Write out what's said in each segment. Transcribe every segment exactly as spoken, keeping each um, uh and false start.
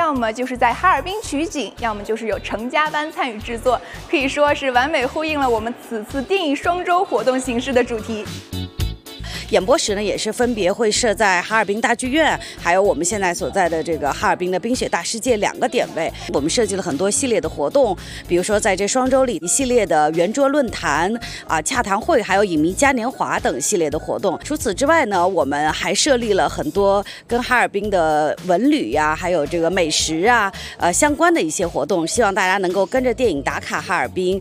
要么就是在哈尔滨取景，要么就是有成家班参与制作，可以说是完美呼应了我们此次电影双周活动形式的主题。 演播室呢，也是分别会设在哈尔滨大剧院，还有我们现在所在的这个哈尔滨的冰雪大世界两个点位。我们设计了很多系列的活动，比如说在这双周里一系列的圆桌论坛啊、洽谈会，还有影迷嘉年华等系列的活动。除此之外呢，我们还设立了很多跟哈尔滨的文旅呀、还有这个美食啊，呃相关的一些活动，希望大家能够跟着电影打卡哈尔滨。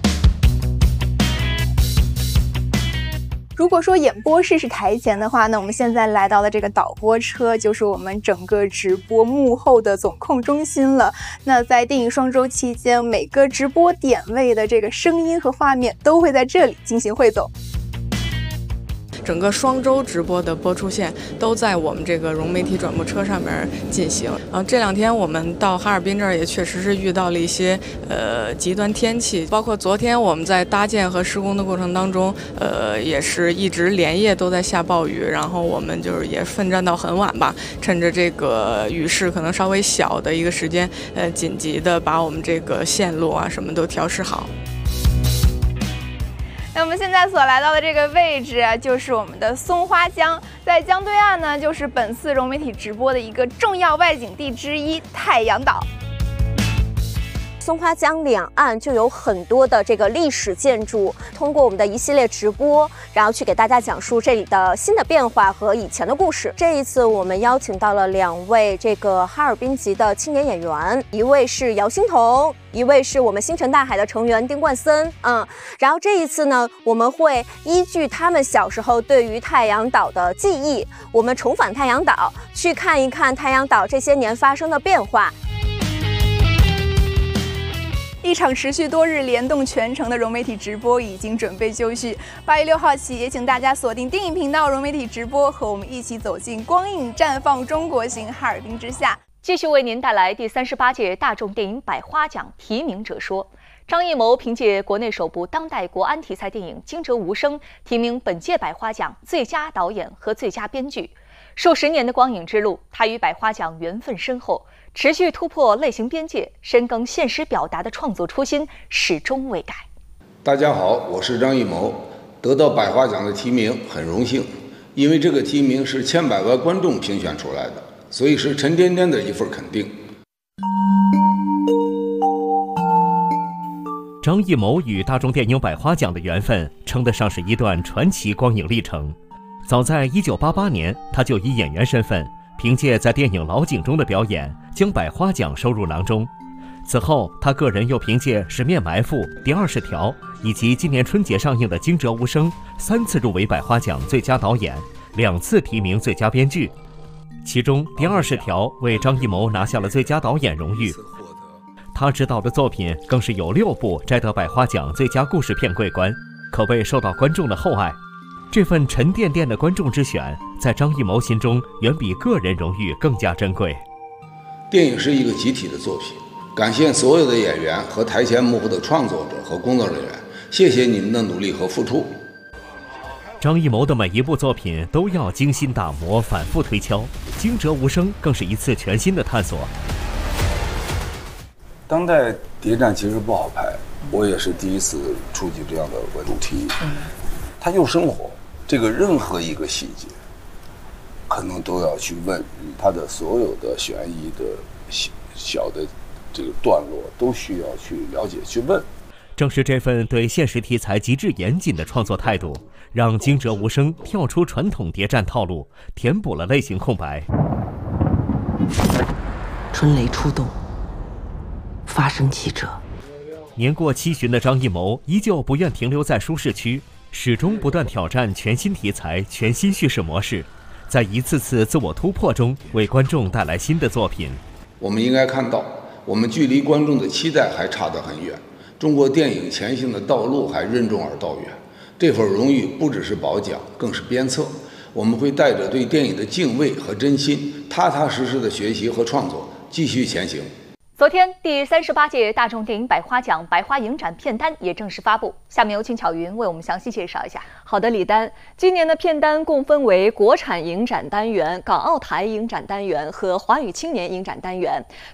如果说演播室是台前的话，那我们现在来到的这个导播车就是我们整个直播幕后的总控中心了。那在电影双周期间，每个直播点位的这个声音和画面都会在这里进行汇总。 整个双周直播的播出线都在我们这个融媒体转播车上面进行。然后这两天我们到哈尔滨这儿也确实是遇到了一些呃极端天气，包括昨天我们在搭建和施工的过程当中，呃也是一直连夜都在下暴雨，然后我们就是也奋战到很晚吧，趁着这个雨势可能稍微小的一个时间，呃紧急的把我们这个线路啊什么都调试好。 那我们现在所来到的这个位置啊，就是我们的松花江，在江对岸呢，就是本次融媒体直播的一个重要外景地之一——太阳岛。 松花江两岸就有很多的这个历史建筑，通过我们的一系列直播，然后去给大家讲述这里的新的变化和以前的故事。这一次我们邀请到了两位这个哈尔滨籍的青年演员，一位是姚欣彤，一位是我们星辰大海的成员丁冠森。嗯，然后这一次呢，我们会依据他们小时候对于太阳岛的记忆，我们重返太阳岛，去看一看太阳岛这些年发生的变化。 一场持续多日、联动全程的融媒体直播已经准备就绪。八月六号起，也请大家锁定电影频道融媒体直播，和我们一起走进光影绽放中国行哈尔滨之夏。 继续为您带来第三十八届大众电影百花奖提名者说。张艺谋凭借国内首部当代国安题材电影《惊蛰无声》提名本届百花奖最佳导演和最佳编剧。数十年的光影之路，他与百花奖缘分深厚，持续突破类型边界，深耕现实表达的创作初心始终未改。 大家好，我是张艺谋，得到百花奖的提名很荣幸，因为这个提名是千百万观众评选出来的，所以是沉甸甸的一份肯定。 张艺谋与大众电影百花奖的缘分称得上是一段传奇光影历程。早在一九八八年，他就以演员身份，凭借在电影《老井》中的表演，将百花奖收入囊中。此后，他个人又凭借《十面埋伏》《第二十条》以及今年春节上映的《惊蛰无声》，三次入围百花奖最佳导演，两次提名最佳编剧。其中，《第二十条》为张艺谋拿下了最佳导演荣誉。他执导的作品更是有六部摘得百花奖最佳故事片桂冠，可谓受到观众的厚爱。这份沉甸甸的观众之选，在张艺谋心中远比个人荣誉更加珍贵。 电影是一个集体的作品，感谢所有的演员和台前幕后的创作者和工作人员，谢谢你们的努力和付出。 张艺谋的每一部作品都要精心打磨、反复推敲，《惊蛰无声》更是一次全新的探索。 当代谍战其实不好拍，我也是第一次触及这样的主题。它又生活，这个任何一个细节，可能都要去问它的所有的悬疑的小小的这个段落，都需要去了解、去问。 正是这份对现实题材极致严谨的创作态度，让《惊蛰无声》跳出传统谍战套路，填补了类型空白。 春雷出动，发生几者。 年过七旬的张艺谋依旧不愿停留在舒适区，始终不断挑战全新题材、全新叙事模式，在一次次自我突破中为观众带来新的作品。 我们应该看到，我们距离观众的期待还差得很远，中国电影前行的道路还任重而道远。这份荣誉不只是褒奖，更是鞭策。我们会带着对电影的敬畏和真心，踏踏实实的学习和创作，继续前行。 昨天，第三十八届大众电影百花奖百花影展片单也正式发布。下面有请巧云为我们详细介绍一下。好的，李丹，今年的片单共分为国产影展单元、港澳台影展单元和华语青年影展单元。